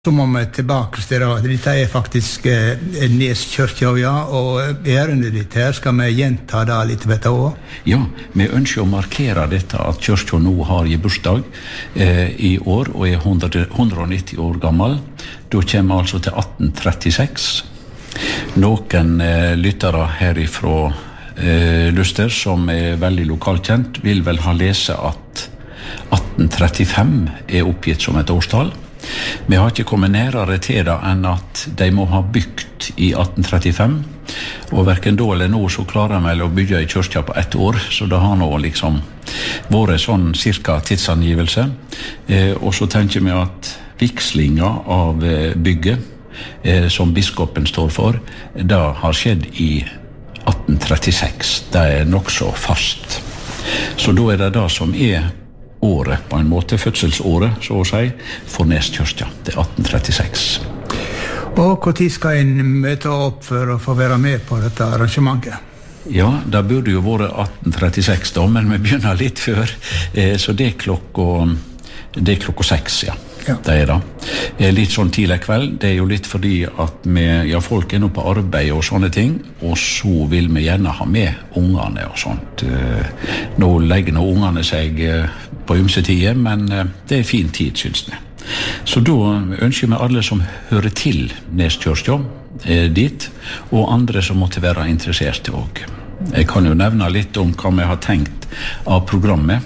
Så må vi tilbake til det. Dette faktisk Nes kyrkja, ja, og ærendet ditt her, skal vi gjenta det litt ved det også? Ja, vi ønsker å markere dette at kyrkja nå har bursdag i år, og 190 år gammel. Da kommer vi altså til 1836. Noen lyttere herifra Luster, som veldig lokalkjent, vil vel ha lese at 1835 oppgitt som et årstall. Vi har ikke kommet nærere til det enn at de må ha bygd i 1835, og hverken da eller nå så klarer vi å bygge i kyrkja på 1 år, så det har nå liksom vært sånn cirka tidsangivelse. Og så tenker vi at vikslinga av bygget som biskopen står for, det har skjedd i 1836. Det nok så fast. Så da det det som året, på en måte, fødselsåret, så å si, for Nes kyrkja. Det 1836. Og hvor tid skal en møte opp for å få være med på dette arrangementet? Ja, det burde jo vært 1836 da, men vi begynner litt før, så det klokka 6, ja. Ja. Det det. Litt sånn tidlig kveld, det jo litt fordi at folk nå på arbeid og sånne ting, og så vil vi gjerne ha med ungene og sånt. Nå legger ungene seg på ymse tider, men det fin tid, synes jeg. Så da ønsker vi alle som hører til Nes kyrkja dit, og andre som måtte være interesserte også. Jeg kan jo nevne litt om hva vi har tenkt av programmet.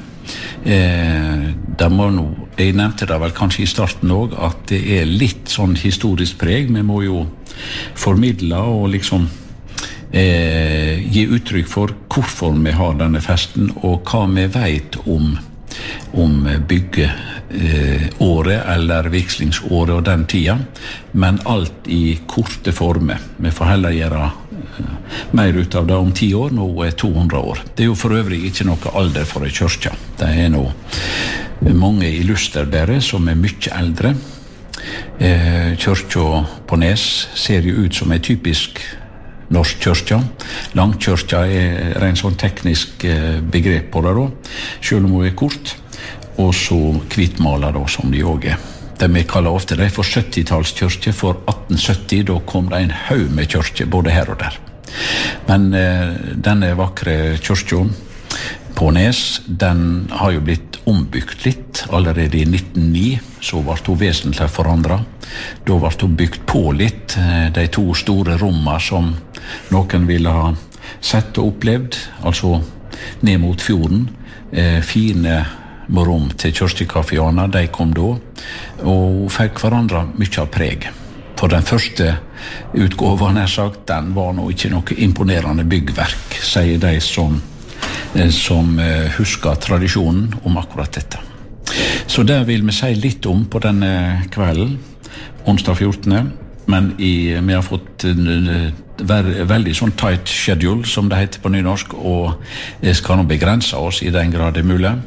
Jeg nevnte det vel kanskje i starten også, at det litt sånn historisk preg. Vi må jo formidle og liksom gi uttrykk for hvorfor vi har denne festen, og hva vi vet om byggeåret eller vikslingsåret og den tida, men alt i korte former. Vi får heller gjøre mer ut av det om 10 år, nå 200 år. Det jo for øvrig ikke noe alder for en kyrkja. Det nå mange i Lusterbæret som mye eldre. Kyrkja på Nes ser jo ut som en typisk norsk kyrkja. Langkyrkja rent sånn teknisk begrep på det da, selv om hun kort, og så hvitmaler da, som de også Det vi kaller ofte det for 70-tallskyrkje, for 1870, da kom det en haug med kyrkje, både her og der. Men denne vakre kyrkja på Nes, den har jo blitt ombygd litt. Allerede i 1909 så ble hun vesentlig forandret. Da ble hun bygd på litt, de 2 store rommene som noen ville ha sett og opplevd, altså ned mot fjorden, fine rom til kyrkjekaffianer, de kom da, og fikk hverandre mye av preg. For den første utgåven, sagt, den var nå ikke noe imponerende byggverk, sier de som husker tradisjonen om akkurat dette. Så det vil vi si litt om på denne kvelden, onsdag 14. Men vi har fått veldig sånn tight schedule, som det heter på nynorsk, og skal nå begrense oss i den grad det mulig,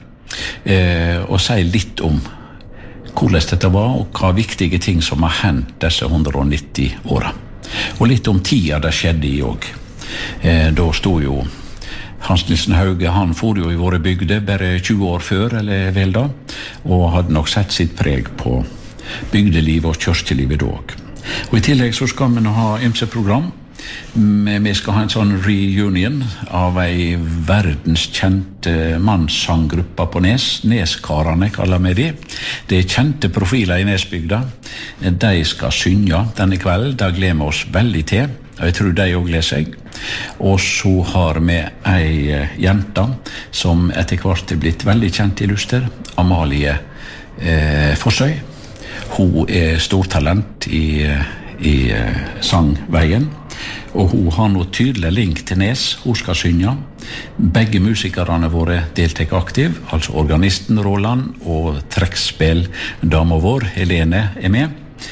og si litt om hvordan dette var, og hva viktige ting som har hendt disse 190 årene. Og litt om tida det skjedde i også. Da stod jo Hans Nilsen Hauge, han for jo i våre bygder bare 20 år før, eller vel da, og hadde nok sett sitt preg på bygdelivet og kyrkjelivet da også. Og i tillegg så skal vi nå ha ymse-program. Vi skal ha en sånn reunion av en verdenskjent mannssanggruppe på Nes. Neskarene kaller vi de. Det kjente profiler i Nesbygda. De skal synge denne kvelden. Det gleder vi oss veldig til. Jeg tror de også gleder seg. Og så har vi ei jente som etter hvert blitt veldig kjent i Luster. Amalie Fossøy. Hun stortalent i sangveien. Og hun har noe tydelig link til Nes. Hun skal synge. Begge musikerne våre deltek aktiv, altså organisten Roland og trekkspill-dama vår, Helene, med.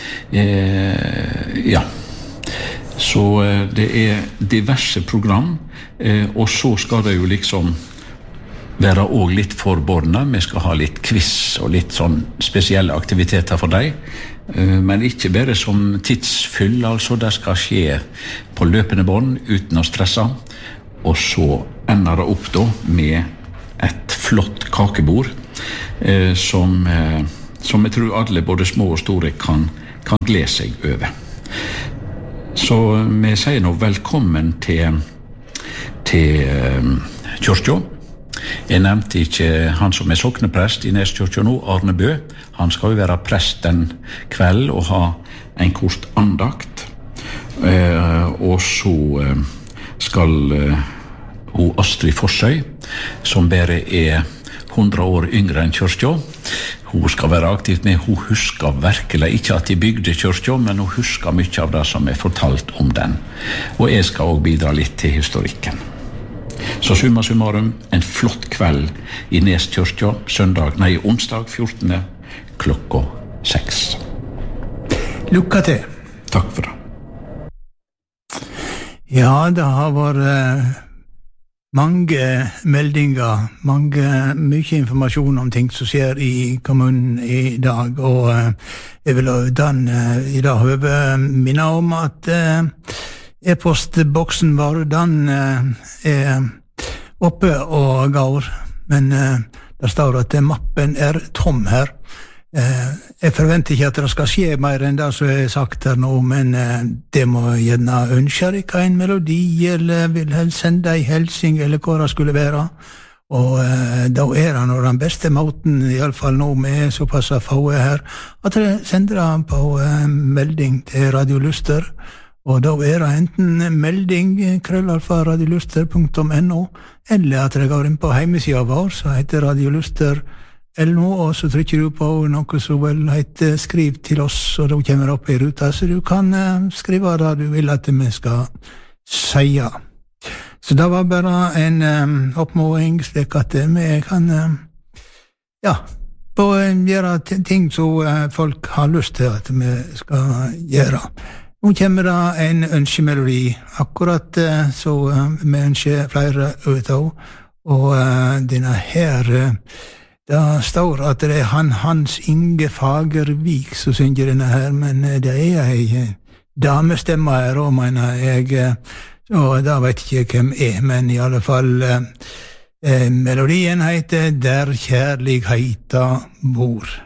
Ja. Så det diverse program, og så skal det jo liksom være også litt forbordnet. Vi skal ha litt quiz og litt sånn spesielle aktiviteter for deg. Men ikke bare som tidsfyll, altså det skal skje på løpende bånd uten å stresse, og så ender det opp da med et flott kakebord som jeg tror alle, både små og store, kan kan glede seg over. Så vi sier nå velkommen til kyrkja. Jeg nevnte ikke han som sokneprest i Neskyrkja nå, Arne Bø. Han skal jo være prest den kveld og ha en kort andakt. Og så skal hun Astrid Forsøy, som bare 100 år yngre enn kyrkja, hun skal være aktivt med. Hun husker virkelig ikke at de bygde kyrkja, men hun husker mye av det som fortalt om den. Og jeg skal også bidra litt til historikken. Så summa summarum, en flott kveld i Neskyrkja, onsdag 14. klokka 6. Lykke til. Takk for det. Ja, det har vært mange meldinger, mye informasjon om ting som skjer i kommunen i dag, og jeg vil i dag høve minne om at e-postboksen vår, den oppe og går, men det står at mappen tom her. Jeg forventer ikke at det skal skje mer enn det som er sagt her nå, men det må gjerne ønske dere en melodi, eller vil helst sende en helsing, eller hva det skulle være. Og da det nå den beste måten, i alle fall nå med såpass få her, at dere sender det på melding til Radio Luster, og da det enten melding @radioluster.no, eller at dere går inn på hjemmesiden vår, så heter Radio Luster LNO, og så trykker du på noe som vel heter skriv til oss, og da kommer det opp i ruta, så du kan skrive det du vil at vi skal si. Så det var bare en oppmåling, slik at vi kan gjøre ting som folk har lyst til at vi skal gjøre. Nå kommer det en ønskemelodi, akkurat så vi ønsker flere ut av, og denne her, det står at det Hans Inge Fagervik som synger denne her, men det en damestemme her også, mener jeg, og da vet jeg ikke hvem men i alle fall melodien heter Der kjærligheta bor.